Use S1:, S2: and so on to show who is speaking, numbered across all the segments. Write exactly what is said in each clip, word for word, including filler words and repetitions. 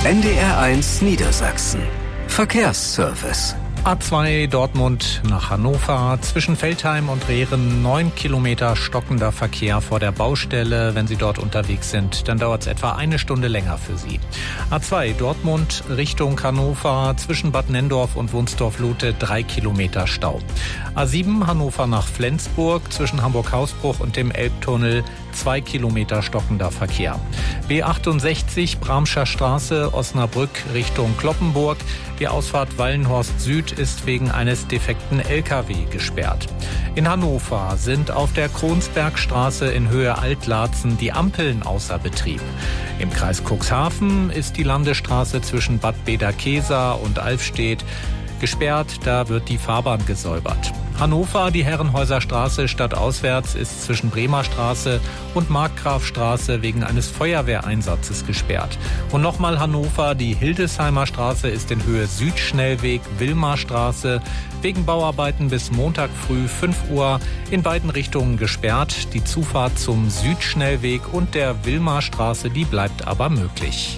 S1: N D R eins Niedersachsen. Verkehrsservice.
S2: A zwei Dortmund nach Hannover, zwischen Veltheim und Rehren neun Kilometer stockender Verkehr vor der Baustelle. Wenn Sie dort unterwegs sind, dann dauert es etwa eine Stunde länger für Sie. A zwei Dortmund Richtung Hannover, zwischen Bad Nenndorf und Wunsdorf-Lute drei Kilometer Stau. A sieben Hannover nach Flensburg, zwischen Hamburg-Hausbruch und dem Elbtunnel zwei Kilometer stockender Verkehr. B achtundsechzig Bramscher Straße, Osnabrück Richtung Cloppenburg. Die Ausfahrt Wallenhorst Süd ist wegen eines defekten L K W gesperrt. In Hannover sind auf der Kronsbergstraße in Höhe Altlarzen die Ampeln außer Betrieb. Im Kreis Cuxhaven ist die Landesstraße zwischen Bad Bederkesa und Alfstedt gesperrt, da wird die Fahrbahn gesäubert. Hannover, die Herrenhäuser Straße stadtauswärts ist zwischen Bremer Straße und Markgrafstraße wegen eines Feuerwehreinsatzes gesperrt. Und nochmal Hannover, die Hildesheimer Straße ist in Höhe Südschnellweg Wilmar Straße wegen Bauarbeiten bis Montag früh fünf Uhr in beiden Richtungen gesperrt. Die Zufahrt zum Südschnellweg und der Wilmar Straße, die bleibt aber möglich.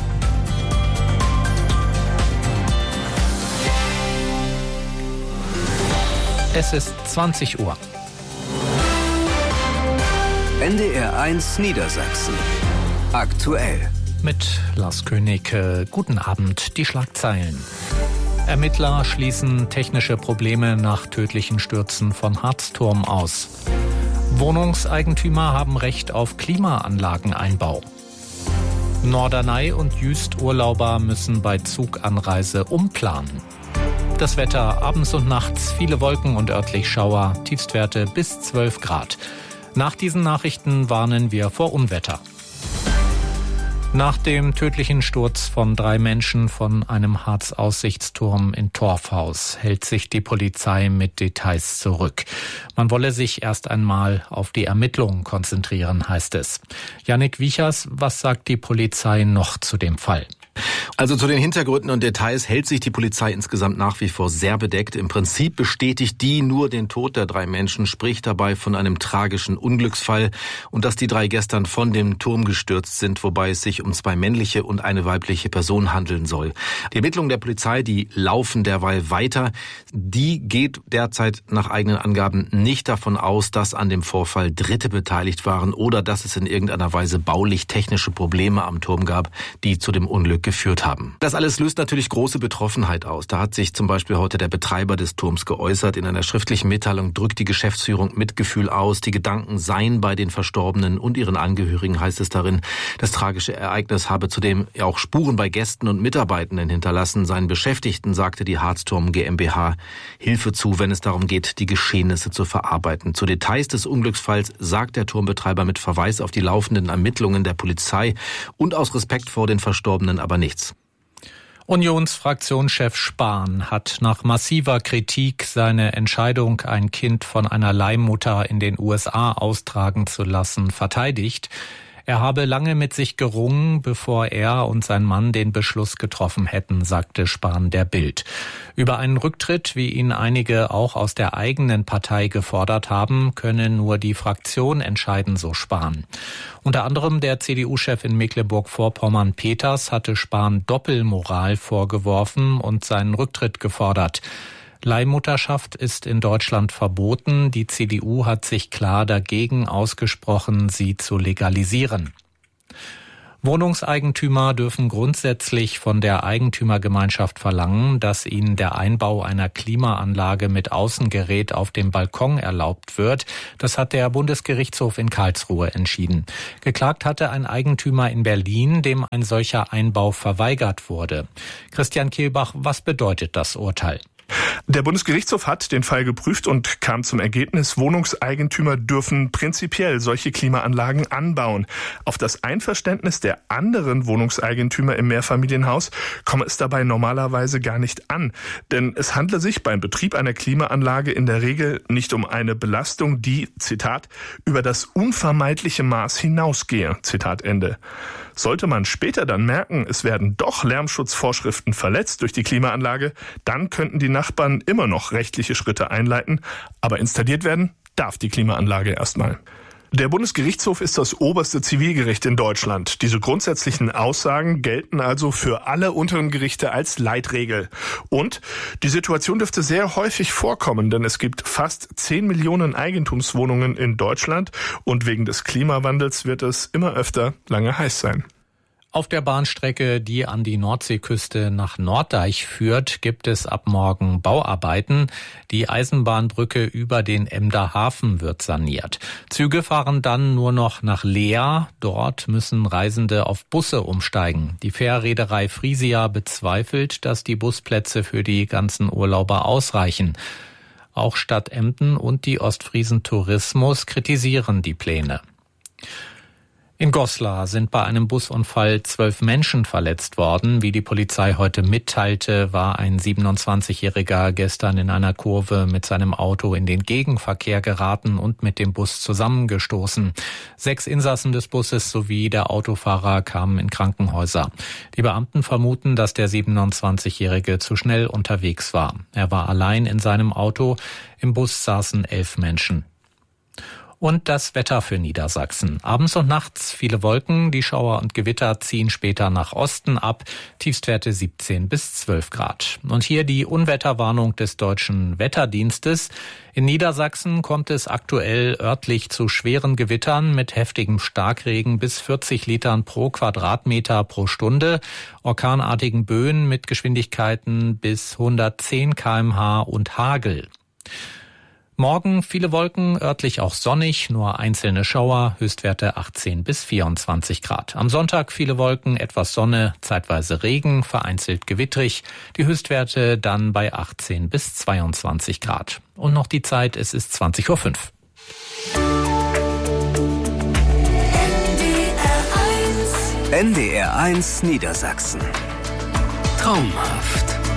S2: Es ist zwanzig Uhr.
S1: N D R eins Niedersachsen. Aktuell.
S2: Mit Lars König. Guten Abend, die Schlagzeilen. Ermittler schließen technische Probleme nach tödlichen Stürzen von Harzturm aus. Wohnungseigentümer haben Recht auf Klimaanlageneinbau. Norderney und Jüst-Urlauber müssen bei Zuganreise umplanen. Das Wetter abends und nachts, viele Wolken und örtlich Schauer, Tiefstwerte bis zwölf Grad. Nach diesen Nachrichten warnen wir vor Unwetter. Nach dem tödlichen Sturz von drei Menschen von einem Harz-Aussichtsturm in Torfhaus hält sich die Polizei mit Details zurück. Man wolle sich erst einmal auf die Ermittlungen konzentrieren, heißt es. Jannik Wiechers, was sagt die Polizei noch zu dem Fall?
S3: Also zu den Hintergründen und Details hält sich die Polizei insgesamt nach wie vor sehr bedeckt. Im Prinzip bestätigt die nur den Tod der drei Menschen, spricht dabei von einem tragischen Unglücksfall und dass die drei gestern von dem Turm gestürzt sind, wobei es sich um zwei männliche und eine weibliche Person handeln soll. Die Ermittlungen der Polizei, die laufen derweil weiter. Die geht derzeit nach eigenen Angaben nicht davon aus, dass an dem Vorfall Dritte beteiligt waren oder dass es in irgendeiner Weise baulich-technische Probleme am Turm gab, die zu dem Unglück geführt haben. Das alles löst natürlich große Betroffenheit aus. Da hat sich zum Beispiel heute der Betreiber des Turms geäußert. In einer schriftlichen Mitteilung drückt die Geschäftsführung Mitgefühl aus. Die Gedanken seien bei den Verstorbenen und ihren Angehörigen, heißt es darin. Das tragische Ereignis habe zudem auch Spuren bei Gästen und Mitarbeitenden hinterlassen. Seinen Beschäftigten sagte die Harzturm GmbH Hilfe zu, wenn es darum geht, die Geschehnisse zu verarbeiten. Zu Details des Unglücksfalls sagt der Turmbetreiber mit Verweis auf die laufenden Ermittlungen der Polizei und aus Respekt vor den Verstorbenen aber nichts.
S2: Unionsfraktionschef Spahn hat nach massiver Kritik seine Entscheidung, ein Kind von einer Leihmutter in den U S A austragen zu lassen, verteidigt. Er habe lange mit sich gerungen, bevor er und sein Mann den Beschluss getroffen hätten, sagte Spahn der Bild. Über einen Rücktritt, wie ihn einige auch aus der eigenen Partei gefordert haben, könne nur die Fraktion entscheiden, so Spahn. Unter anderem der C D U-Chef in Mecklenburg-Vorpommern Peters hatte Spahn Doppelmoral vorgeworfen und seinen Rücktritt gefordert. Leihmutterschaft ist in Deutschland verboten. Die C D U hat sich klar dagegen ausgesprochen, sie zu legalisieren. Wohnungseigentümer dürfen grundsätzlich von der Eigentümergemeinschaft verlangen, dass ihnen der Einbau einer Klimaanlage mit Außengerät auf dem Balkon erlaubt wird. Das hat der Bundesgerichtshof in Karlsruhe entschieden. Geklagt hatte ein Eigentümer in Berlin, dem ein solcher Einbau verweigert wurde. Christian Kehlbach, was bedeutet das Urteil?
S4: Der Bundesgerichtshof hat den Fall geprüft und kam zum Ergebnis, Wohnungseigentümer dürfen prinzipiell solche Klimaanlagen anbauen. Auf das Einverständnis der anderen Wohnungseigentümer im Mehrfamilienhaus komme es dabei normalerweise gar nicht an. Denn es handle sich beim Betrieb einer Klimaanlage in der Regel nicht um eine Belastung, die, Zitat, über das unvermeidliche Maß hinausgehe, Zitat Ende. Sollte man später dann merken, es werden doch Lärmschutzvorschriften verletzt durch die Klimaanlage, dann könnten die Nachbarn immer noch rechtliche Schritte einleiten, aber installiert werden darf die Klimaanlage erstmal. Der Bundesgerichtshof ist das oberste Zivilgericht in Deutschland. Diese grundsätzlichen Aussagen gelten also für alle unteren Gerichte als Leitregel. Und die Situation dürfte sehr häufig vorkommen, denn es gibt fast zehn Millionen Eigentumswohnungen in Deutschland und wegen des Klimawandels wird es immer öfter lange heiß sein.
S2: Auf der Bahnstrecke, die an die Nordseeküste nach Norddeich führt, gibt es ab morgen Bauarbeiten. Die Eisenbahnbrücke über den Emder Hafen wird saniert. Züge fahren dann nur noch nach Leer. Dort müssen Reisende auf Busse umsteigen. Die Fährreederei Frisia bezweifelt, dass die Busplätze für die ganzen Urlauber ausreichen. Auch Stadt Emden und die Ostfriesen Tourismus kritisieren die Pläne. In Goslar sind bei einem Busunfall zwölf Menschen verletzt worden. Wie die Polizei heute mitteilte, war ein siebenundzwanzigjähriger gestern in einer Kurve mit seinem Auto in den Gegenverkehr geraten und mit dem Bus zusammengestoßen. Sechs Insassen des Busses sowie der Autofahrer kamen in Krankenhäuser. Die Beamten vermuten, dass der siebenundzwanzigjährige zu schnell unterwegs war. Er war allein in seinem Auto. Im Bus saßen elf Menschen. Und das Wetter für Niedersachsen. Abends und nachts viele Wolken, die Schauer und Gewitter ziehen später nach Osten ab. Tiefstwerte siebzehn bis zwölf Grad. Und hier die Unwetterwarnung des Deutschen Wetterdienstes. In Niedersachsen kommt es aktuell örtlich zu schweren Gewittern mit heftigem Starkregen bis vierzig Litern pro Quadratmeter pro Stunde, orkanartigen Böen mit Geschwindigkeiten bis hundertzehn Kilometer pro Stunde und Hagel. Morgen viele Wolken, örtlich auch sonnig, nur einzelne Schauer, Höchstwerte achtzehn bis vierundzwanzig Grad. Am Sonntag viele Wolken, etwas Sonne, zeitweise Regen, vereinzelt gewittrig. Die Höchstwerte dann bei achtzehn bis zweiundzwanzig Grad. Und noch die Zeit, es ist zwanzig Uhr fünf.
S1: N D R eins Niedersachsen. Traumhaft.